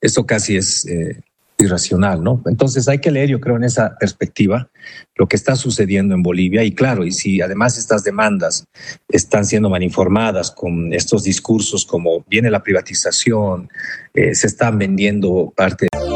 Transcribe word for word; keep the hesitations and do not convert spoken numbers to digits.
esto casi es eh, irracional, ¿no? Entonces hay que leer, yo creo, en esa perspectiva lo que está sucediendo en Bolivia, y claro, y si además estas demandas están siendo mal informadas con estos discursos como viene la privatización, eh, se están vendiendo parte